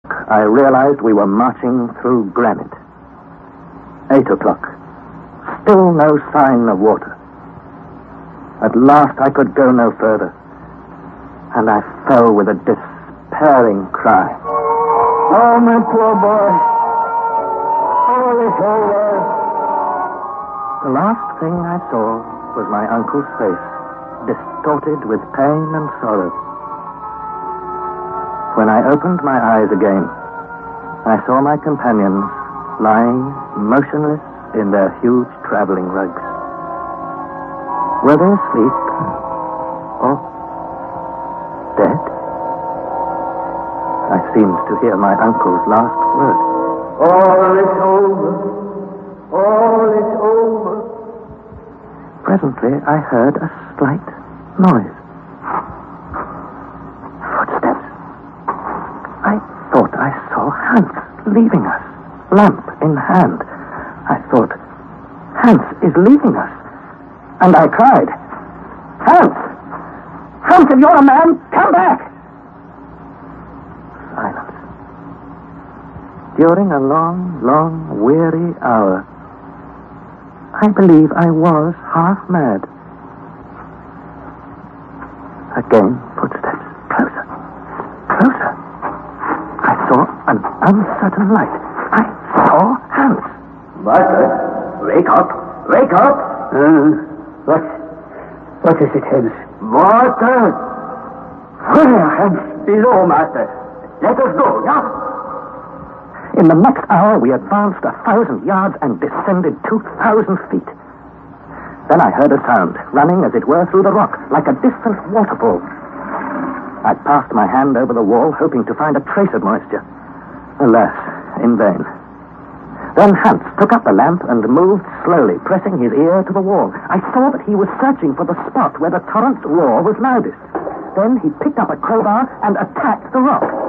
I realized we were marching through granite. 8 o'clock. Still no sign of water. At last I could go no further, and I fell with a despairing cry. Oh, my poor boy. All is over. The last thing I saw was my uncle's face, distorted with pain and sorrow. When I opened my eyes again, I saw my companions lying motionless in their huge traveling rugs. Were they asleep or dead? I seemed to hear my uncle's last word. All is over. All is over. Presently, I heard a slight noise. Footsteps. I thought I saw Hans leaving us, lamp in hand. I thought, Hans is leaving us. And I cried, Hans! Hans, if you're a man, come back! Silence. During a long, long, weary hour, I believe I was half mad. Again, footsteps. Closer. Closer. I saw an uncertain light. I saw Hans. Master, wake up. Wake up. What is it, Hans? Water. Where, Hans? Below, Master. Let us go, yeah? In the next hour, we advanced 1,000 yards and descended 2,000 feet. Then I heard a sound, running as it were through the rock, like a distant waterfall. I passed my hand over the wall, hoping to find a trace of moisture. Alas, in vain. Then Hans took up the lamp and moved slowly, pressing his ear to the wall. I saw that he was searching for the spot where the torrent's roar was loudest. Then he picked up a crowbar and attacked the rock.